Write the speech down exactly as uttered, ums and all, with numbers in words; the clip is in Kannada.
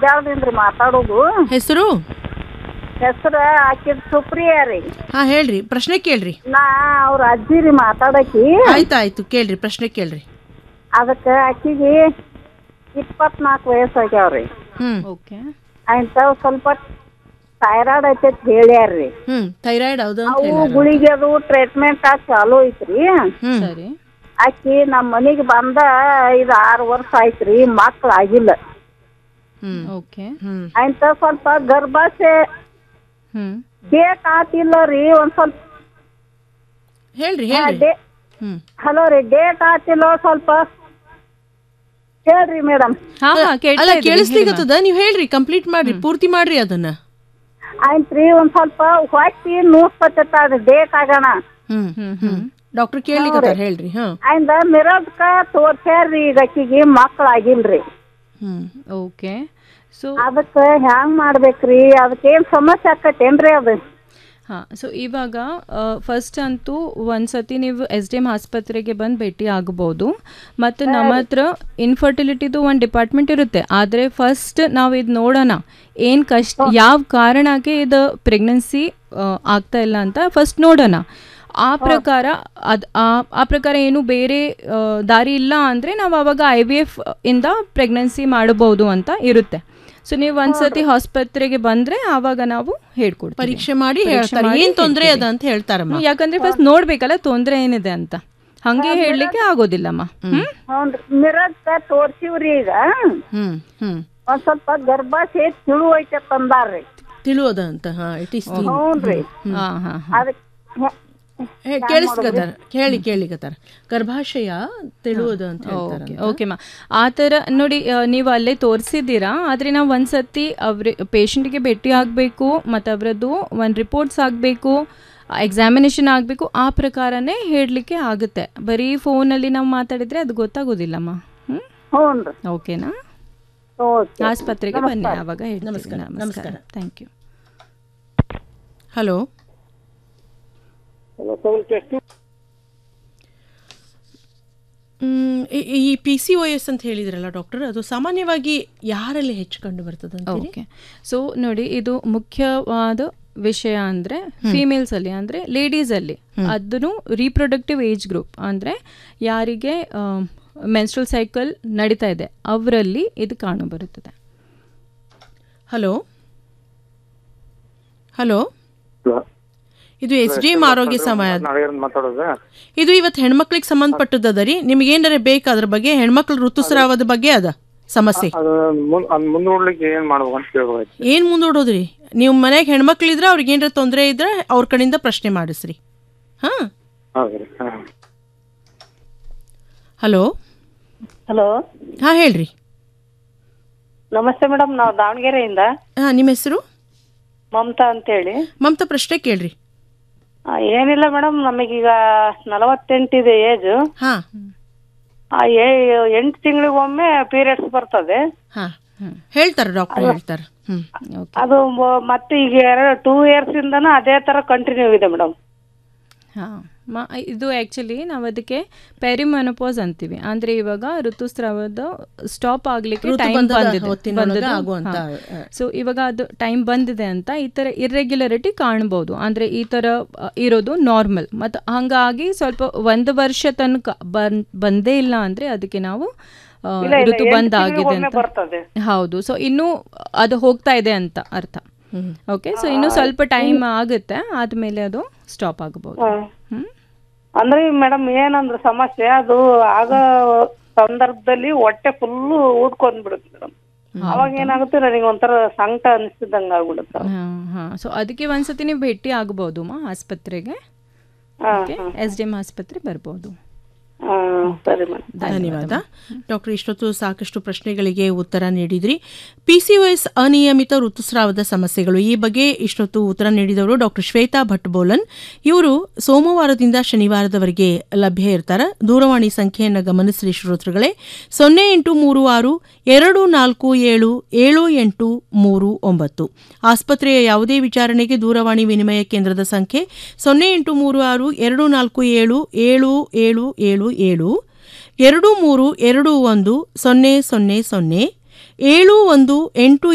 ಗೊಂಜಾಳದಿಂದ ಮಾತಾಡೋದು. ಹೆಸರು ಹೆಸರು ಆಕಿದ್ ಸುಪ್ರಿಯಾ ರೀ. ಹಾ ಹೇಳ್ರಿ, ಪ್ರಶ್ನೆ ಕೇಳ್ರಿ. ನಾ ಅವ್ರ ಅಜ್ಜಿ ರೀ ಮಾತಾಡಕಿ. ಆಯ್ತಾಯ್ತು, ಕೇಳ್ರಿ, ಪ್ರಶ್ನೆ ಕೇಳ್ರಿ. ಅದಕ್ಕೆ ಆಕಿಗೆ ಇಪ್ಪತ್ನಾಲ್ಕು ವಯಸ್ಸಾಗ್ಯಾವ್ರಿ. ಹ್ಮ್ ಓಕೆ. ಅಂತ ಸ್ವಲ್ಪ ಥೈರಾಯ್ಡ್ ಐತೆ ಹೇಳ್ಯಾರ್ರಿ. ಹ್ಮ್ ಥೈರಾಯ್ಡ್ ಹೌದು ಅಂತ ಅವು ಹೇಳ್ಯಾರ. ಗುಳಿಗೆ ಅದು ಟ್ರೀಟ್ಮೆಂಟ್ ಆಗಿ ಚಾಲೂ ಐತ್ರಿ. ಹ್ಮ್ ಸರಿ. ಆಕಿ ನಮ್ಮ ಮನೆಗೆ ಬಂದ ಇದು ಆರು ವರ್ಷ ಆಯ್ತ್ರಿ, ಮಕ್ಳು ಆಗಿಲ್ಲ. ಹ್ಮ್ ಓಕೆ. ಹ್ಮ್ ಅಂತ ಸ್ವಲ್ಪ ಗರ್ಭಾಶಯ ಹ್ಮ್ ಡೇಟ್ ಆತಿಲ್ಲ ರೀ. ಒಂದ್ ಸ್ವಲ್ಪ ಹೇಳ್ರಿ ಹೇಳ್ರಿ. ಹ್ಮ್ ಹಲೋ ರೀ, ಡೇಟ್ ಆತಿಲ್ಲ ಸ್ವಲ್ಪ ಹೇಳ್ರಿ ಮೇಡಮ್. ಹಾ ಹಾ ಅಲ್ಲ ಕೇಳ್ತಾ ಇದ್ದೀನಿ, ಕೇಳಿಸ್ಲಿಕ್ಕತ್ತದ, ನೀವ್ ಹೇಳ್ರಿ, ಕಂಪ್ಲೀಟ್ ಮಾಡ್ರಿ, ಪೂರ್ತಿ ಮಾಡ್ರಿ ಅದನ್ನ. ಆಯ್ತ್ರಿ, ಒಂದ್ ಸ್ವಲ್ಪ ಹೊಟ್ಟಿ ನೂಸ್ಪತ್ತದ ಡೇಟ್ ಆಗೋಣ. ಹ್ಮ್ ಹ್ಮ್ ಹ್ಮ್ ಡಾಕ್ಟರ್ ಕೇಳ್ಲಿಕ್ಕತ್ತಾರ, ಹೇಳ್ರಿ. ಹಾ ಆಯ್ದ ಮಿರದ್ಕ ತೋರ್ಸ್ಯಾರ್ರಿ. ಈಗ ಆಕಿಗೆ ಮಕ್ಳು ಆಗಿಲ್ರಿ. ಹ್ಮ್ ಓಕೆ. ಸೊ ಅದಕ್ಕೆ ಹ್ಯಾಂಗ್ ಮಾಡ್ಬೇಕ್ರಿ? ಅದಕ್ಕೇನ್ ಸಮಸ್ಯೆ ಆಕತ್ತೇನ್ರಿ ಅದು? ಹಾಂ, ಸೊ ಇವಾಗ ಫಸ್ಟ್ ಅಂತೂ ಒಂದು ಸತಿ ನೀವು ಎಸ್ ಡಿ ಎಮ್ ಆಸ್ಪತ್ರೆಗೆ ಬಂದು ಭೇಟಿ ಆಗ್ಬೋದು. ಮತ್ತು ನಮ್ಮ ಹತ್ರ ಇನ್ಫರ್ಟಿಲಿಟಿದು ಒಂದು ಡಿಪಾರ್ಟ್ಮೆಂಟ್ ಇರುತ್ತೆ. ಆದರೆ ಫಸ್ಟ್ ನಾವು ಇದು ನೋಡೋಣ, ಏನು ಕಷ್ಟ, ಯಾವ ಕಾರಣಕ್ಕೆ ಇದು ಪ್ರೆಗ್ನೆನ್ಸಿ ಆಗ್ತಾ ಇಲ್ಲ ಅಂತ ಫಸ್ಟ್ ನೋಡೋಣ. ಆ ಪ್ರಕಾರ ಅದು ಆ ಪ್ರಕಾರ ಏನು ಬೇರೆ ದಾರಿ ಇಲ್ಲ ಅಂದರೆ ನಾವು ಆವಾಗ ಐ ವಿ ಎಫ್ ಇಂದ ಪ್ರೆಗ್ನೆನ್ಸಿ ಮಾಡಬಹುದು ಅಂತ ಇರುತ್ತೆ. ಸೊ ನೀವು ಒಂದ್ಸತಿ ಆಸ್ಪತ್ರೆಗೆ ಬಂದ್ರೆ ಆವಾಗ ನಾವು ಹೇಳ್ಕೊಡ್ತೀವಿ, ಪರೀಕ್ಷೆ ಮಾಡಿ ಹೇಳ್ತಾರೆ ಏನ್ ತೊಂದರೆ ಅದ ಅಂತ ಹೇಳ್ತಾರಮ್ಮ. ಯಾಕಂದ್ರೆ ಫಸ್ಟ್ ನೋಡ್ಬೇಕಲ್ಲ ತೊಂದರೆ ಏನಿದೆ ಅಂತ, ಹಂಗೆ ಹೇಳಲಿಕ್ಕೆ ಆಗೋದಿಲ್ಲಮ್ಮ. ಹೌದ್ರಿ, ಮಿರದ್ಕ ತೋರ್ಸಿವ್ರಿ. ಈಗ ಹ್ಮ್ ಹ್ಮ್ ಒಂದ್ ಸ್ವಲ್ಪ ಗರ್ಭಾಶಯ ತಿಳು ಐತೆ ತಂದಾರ್ರಿ. ತಿಳುವದ ಅಂತ. ಹಾ ಇಟ್ ಈಸ್ ಹ್ಞೂನ್ರಿ. ಹಾ ಹಾ ಅದಕ್ಕೆ ಕೇಳಿಸ್ಕತ್ತಾರ, ಕೇಳಿ ಕೇಳಿಕತ್ತಾರ ಗರ್ಭಾಶಯ ತಿಳುವದ ಅಂತ ಹೇಳ್ತಾರೆ. ಓಕೆಮ್ಮ, ಆ ಥರ ನೋಡಿ, ನೀವು ಅಲ್ಲೇ ತೋರಿಸಿದ್ದೀರಾ. ಆದರೆ ನಾವು ಒಂದ್ಸತಿ ಅವ್ರ ಪೇಷಂಟಿಗೆ ಭೇಟಿ ಆಗಬೇಕು ಮತ್ತು ಅವರದ್ದು ಒಂದು ರಿಪೋರ್ಟ್ಸ್ ಆಗಬೇಕು, ಎಕ್ಸಾಮಿನೇಷನ್ ಆಗಬೇಕು. ಆ ಪ್ರಕಾರನೇ ಹೇಳಲಿಕ್ಕೆ ಆಗುತ್ತೆ. ಬರೀ ಫೋನಲ್ಲಿ ನಾವು ಮಾತಾಡಿದರೆ ಅದು ಗೊತ್ತಾಗೋದಿಲ್ಲಮ್ಮ. ಹ್ಞೂ ಹ್ಞೂನ್ರಿ. ಓಕೆನಾ? ಓಕೆ. ಆಸ್ಪತ್ರೆಗೆ ಬನ್ನಿ, ಆವಾಗ ಹೇಳಿ. ನಮಸ್ಕಾರ. ನಮಸ್ಕಾರ, ಥ್ಯಾಂಕ್ ಯು. ಹಲೋ, ಈ ಪಿ ಸಿ ಒ ಎಸ್ ಅಂತ ಹೇಳಿದ್ರಲ್ಲ ಡಾಕ್ಟರ್, ಅದು ಸಾಮಾನ್ಯವಾಗಿ ಯಾರಲ್ಲಿ ಹೆಚ್ಚು ಕಂಡು ಬರ್ತದೆ? ಓಕೆ, ಸೊ ನೋಡಿ, ಇದು ಮುಖ್ಯವಾದ ವಿಷಯ ಅಂದರೆ ಫಿಮೇಲ್ಸಲ್ಲಿ, ಅಂದರೆ ಲೇಡೀಸಲ್ಲಿ. ಅದನ್ನು ರೀಪ್ರೊಡಕ್ಟಿವ್ ಏಜ್ ಗ್ರೂಪ್ ಅಂದರೆ ಯಾರಿಗೆ ಮೆನ್ಸ್ಟ್ರಲ್ ಸೈಕಲ್ ನಡೀತಾ ಇದೆ ಅವರಲ್ಲಿ ಇದು ಕಾಣಬರುತ್ತದೆ. ಹಲೋ ಹಲೋ ಇದು ಎಸ್ ಡಿ ಎಂ ಆರೋಗ್ಯ ಸಮಯ. ಇದು ಇವತ್ತು ಹೆಣ್ಮಕ್ಳಿಗೆ ಸಂಬಂಧಪಟ್ಟದ ರೀ. ನಿಮ್ಗೆ ಏನಾರ ಬೇಕು ಅದ್ರ ಬಗ್ಗೆ? ಹೆಣ್ಮಕ್ಳ ಋತುಸ್ರಾವದ ಬಗ್ಗೆ ಅದ ಸಮಸ್ಯೆ. ಏನ್ ಮುಂದೂಡೋದ್ರಿ? ನೀವು ಮನೆಯಾಗ ಹೆಣ್ಮಕ್ಳಿದ್ರೆ ಅವ್ರಿಗೆ ಏನಾರ ತೊಂದರೆ ಇದ್ರೆ ಅವ್ರ ಕಡೆಯಿಂದ ಪ್ರಶ್ನೆ ಮಾಡಿಸ್ರಿ. ಹಾ ಹಲೋ ಹಲೋ, ಹಾ ಹೇಳ್ರಿ. ನಮಸ್ತೆ ಮೇಡಮ್, ನಾವು ದಾವಣಗೆರೆಯಿಂದ. ಹಾ, ನಿಮ್ಮ ಹೆಸರು? ಮಮತಾ ಅಂತೇಳಿ. ಮಮತಾ, ಪ್ರಶ್ನೆ ಕೇಳ್ರಿ. ಏನಿಲ್ಲ ಮೇಡಮ್, ನಮಗೀಗ ನಲವತ್ತೆಂಟಿದೆ ಏಜ್. ಹಾ ಎಂಟು ತಿಂಗಳಿಗೊಮ್ಮೆ ಪೀರಿಯಡ್ಸ್ ಬರ್ತದೆ. ಹಾ ಹೇಳ್ತಾರೆ ಡಾಕ್ಟರ್, ಹೇಳ್ತಾರೆ. ಹ್ಮ್ ಅದು ಮತ್ತೆ ಈಗ ಎರಡು ಟೂ ಇಯರ್ಸ್ ಇಂದನೂ ಅದೇ ತರ ಕಂಟಿನ್ಯೂ ಇದೆ ಮೇಡಮ್. ಹಾಂ, ಮ ಇದು ಆ್ಯಕ್ಚುಲಿ ನಾವು ಅದಕ್ಕೆ ಪೆರಿಮೆನೋಪಾಸ್ ಅಂತೀವಿ. ಅಂದರೆ ಇವಾಗ ಋತುಸ್ರಾವದ ಸ್ಟಾಪ್ ಆಗಲಿಕ್ಕೆ ಟೈಮ್ ಬಂದಿದೆ. ಸೊ ಇವಾಗ ಅದು ಟೈಮ್ ಬಂದಿದೆ ಅಂತ ಈ ಥರ ಇರ್ರೆಗ್ಯುಲರಿಟಿ ಕಾಣ್ಬೋದು. ಅಂದರೆ ಈ ಥರ ಇರೋದು ನಾರ್ಮಲ್. ಮತ್ತು ಹಾಗಾಗಿ ಸ್ವಲ್ಪ ಒಂದು ವರ್ಷ ತನಕ ಬನ್ ಬಂದೇ ಇಲ್ಲ ಅಂದರೆ ಅದಕ್ಕೆ ನಾವು ಋತು ಬಂದ್ ಆಗಿದೆ ಅಂತ. ಹೌದು, ಸೊ ಇನ್ನೂ ಅದು ಹೋಗ್ತಾ ಇದೆ ಅಂತ ಅರ್ಥ. ಓಕೆ, ಸೊ ಇನ್ನು ಸ್ವಲ್ಪ ಟೈಮ್ ಆಗುತ್ತೆ, ಆದ್ಮೇಲೆ ಅದು ಸ್ಟಾಪ್ ಆಗಬಹುದು. ಅಂದ್ರೆ ಮೇಡಮ್ ಏನಂದ್ರೆ ಸಮಸ್ಯೆ, ಅದು ಆಗ ಸಂದರ್ಭದಲ್ಲಿ ಹೊಟ್ಟೆ ಫುಲ್ಲು ಊದ್ಕೊಂಡ್ ಬಿಡುತ್ತೆ ಮೇಡಮ್. ಅವಾಗ ಏನಾಗುತ್ತೆ, ನನಗೆ ಒಂಥರ ಸಂಕಟ ಅನಿಸ್ತಿದ್ದಂಗ ಆಗ್ಬಿಡುತ್ತೆ. ಹಾ, ಸೊ ಅದಕ್ಕೆ ಒಂದ್ಸತಿ ನೀವು ಭೇಟಿ ಆಗಬಹುದು ಮಾ ಆಸ್ಪತ್ರೆಗೆ. ಎಸ್ ಡಿ ಎಂ ಆಸ್ಪತ್ರೆ ಬರ್ಬೋದು. ಧನ್ಯವಾದ ಡಾಕ್ಟರ್. ಇಷ್ಟೊತ್ತು ಸಾಕಷ್ಟು ಪ್ರಶ್ನೆಗಳಿಗೆ ಉತ್ತರ ನೀಡಿದ್ರಿ. ಪಿ ಸಿ ಒ ಎಸ್ ಅನಿಯಮಿತ ಋತುಸ್ರಾವದ ಸಮಸ್ಯೆಗಳು, ಈ ಬಗ್ಗೆ ಇಷ್ಟೊತ್ತು ಉತ್ತರ ನೀಡಿದವರು ಡಾಕ್ಟರ್ ಶ್ವೇತಾ ಭಟ್ಬೋಲನ್. ಇವರು ಸೋಮವಾರದಿಂದ ಶನಿವಾರದವರೆಗೆ ಲಭ್ಯ ಇರ್ತಾರೆ. ದೂರವಾಣಿ ಸಂಖ್ಯೆಯನ್ನು ಗಮನಿಸಿ ಶ್ರೋತೃಗಳೇ, ಸೊನ್ನೆ ಎಂಟು ಮೂರು ಆರು ಎರಡು ನಾಲ್ಕು ಏಳು ಏಳು ಎಂಟು ಮೂರು ಒಂಬತ್ತು. ಆಸ್ಪತ್ರೆಯ ಯಾವುದೇ ವಿಚಾರಣೆಗೆ ದೂರವಾಣಿ ವಿನಿಮಯ ಕೇಂದ್ರದ ಸಂಖ್ಯೆ ಸೊನ್ನೆ ಎಂಟು ಮೂರು ಆರು ಎರಡು ನಾಲ್ಕು ಏಳು ಏಳು ಏಳು ಏಳು ಏಳು ಎರಡು ಮೂರು ಎರಡು ಒಂದು ಸೊನ್ನೆ ಸೊನ್ನೆ ಸೊನ್ನೆ ಏಳು ಒಂದು ಎಂಟು